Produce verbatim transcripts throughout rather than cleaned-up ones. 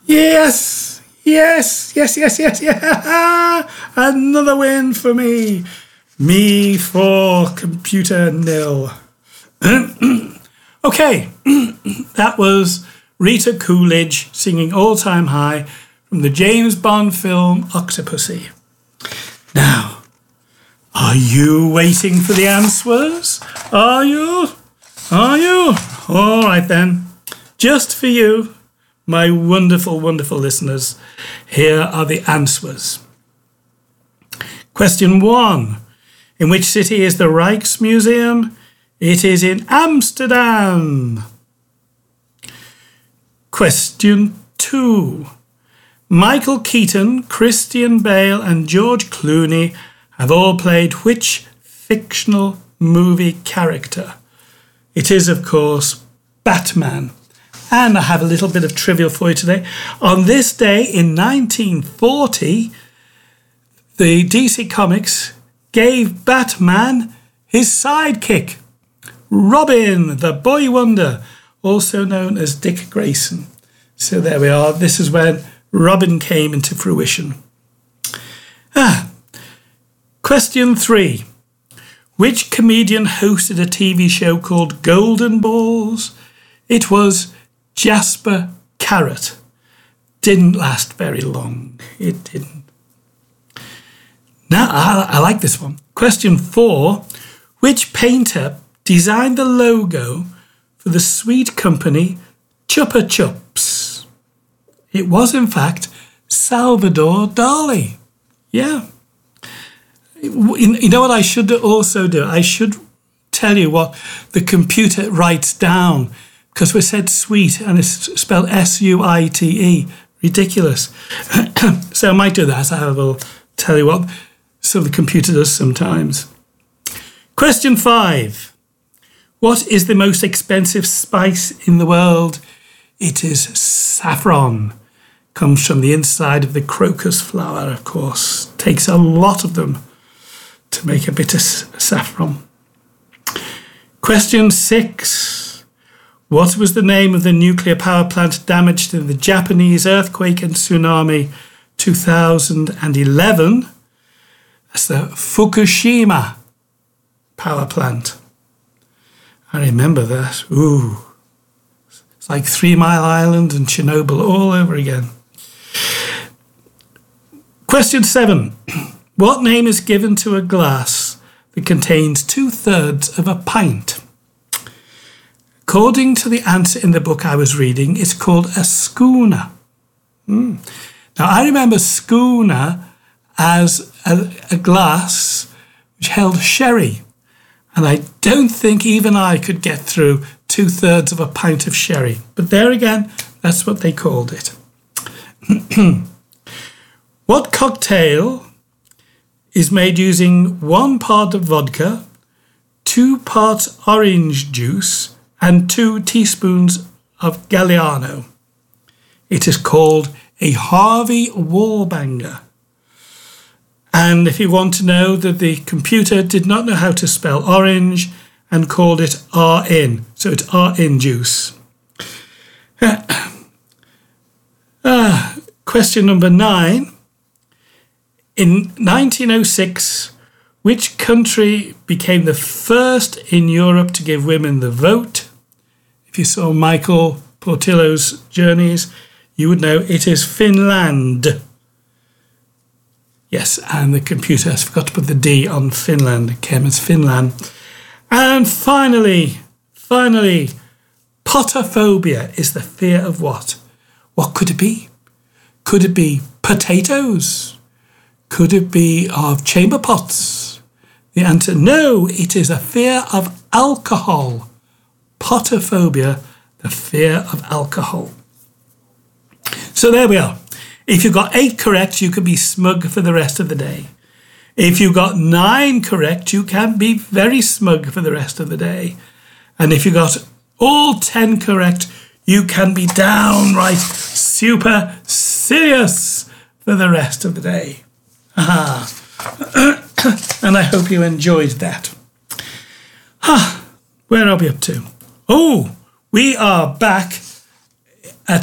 Yes, yes, yes, yes, yes, yeah. Another win for me. Me for computer nil. Okay, that was Rita Coolidge singing All Time High from the James Bond film Octopussy. Now, are you waiting for the answers? Are you? Are you? All right then. Just for you, my wonderful, wonderful listeners, here are the answers. Question one. In which city is the Rijksmuseum? It is in Amsterdam. Question two. Michael Keaton, Christian Bale and George Clooney have all played which fictional movie character? It is, of course, Batman. And I have a little bit of trivia for you today. On this day in nineteen forty, the D C Comics gave Batman his sidekick, Robin, the boy wonder, also known as Dick Grayson. So there we are. This is when Robin came into fruition. Ah. Question three. Which comedian hosted a T V show called Golden Balls? It was Jasper Carrot. Didn't last very long. It didn't. Now, I, I like this one. Question four. Which painter designed the logo for the sweet company Chupa Chups? It was, in fact, Salvador Dali. Yeah. You know what I should also do? I should tell you what the computer writes down, because we said sweet and it's spelled S U I T E. Ridiculous. So I might do that. I will tell you what so the computer does sometimes. Question five. What is the most expensive spice in the world? It is saffron. Comes from the inside of the crocus flower, of course. Takes a lot of them to make a bit of saffron. Question six. What was the name of the nuclear power plant damaged in the Japanese earthquake and tsunami two thousand eleven? That's the Fukushima power plant. I remember that. Ooh. It's like Three Mile Island and Chernobyl all over again. Question seven. What name is given to a glass that contains two-thirds of a pint? According to the answer in the book I was reading, it's called a schooner. Mm. Now, I remember schooner as a, a glass which held sherry. And I don't think even I could get through two-thirds of a pint of sherry. But there again, that's what they called it. What cocktail is made using one part of vodka, two parts orange juice, and two teaspoons of Galliano? It is called a Harvey Wallbanger. And if you want to know that the computer did not know how to spell orange and called it R N, so it's R N juice. uh, question number nine. In nineteen oh six, which country became the first in Europe to give women the vote? If you saw Michael Portillo's Journeys, you would know it is Finland. Yes, and the computer has forgot to put the D on Finland. It came as Finland. And finally, finally, potophobia is the fear of what? What could it be? Could it be potatoes? Could it be of chamber pots? The answer, no, it is a fear of alcohol. Potophobia, the fear of alcohol. So there we are. If you got eight correct, you could be smug for the rest of the day. If you got nine correct, you can be very smug for the rest of the day. And if you got all ten correct, you can be downright super serious for the rest of the day. Aha. And I hope you enjoyed that. Ah, where are we up to? Oh, we are back at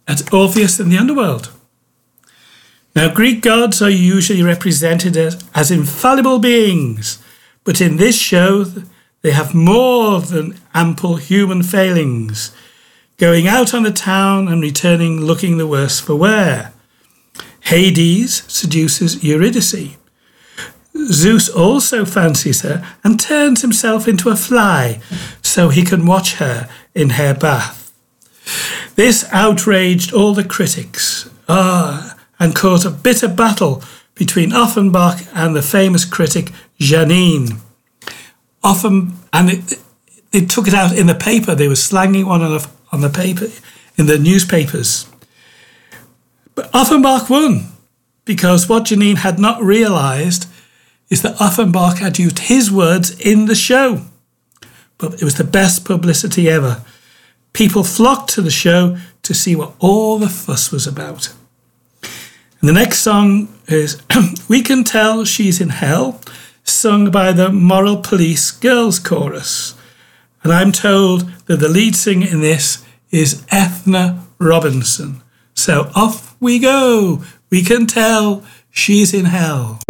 at Orpheus in the underworld. Now, Greek gods are usually represented as, as infallible beings, but in this show, they have more than ample human failings, going out on the town and returning looking the worse for wear. Hades seduces Eurydice. Zeus also fancies her and turns himself into a fly so he can watch her in her bath. This outraged all the critics ah, and caused a bitter battle between Offenbach and the famous critic Janine. Offen, and it, they took it out in the paper. They were slanging one on the, on the paper, in the newspapers. But Offenbach won, because what Janine had not realised is that Offenbach had used his words in the show. But it was the best publicity ever. People flocked to the show to see what all the fuss was about. And the next song is We Can Tell She's in Hell, sung by the Moral Police Girls Chorus. And I'm told that the lead singer in this is Ethna Robinson. So off we go. We can tell she's in hell.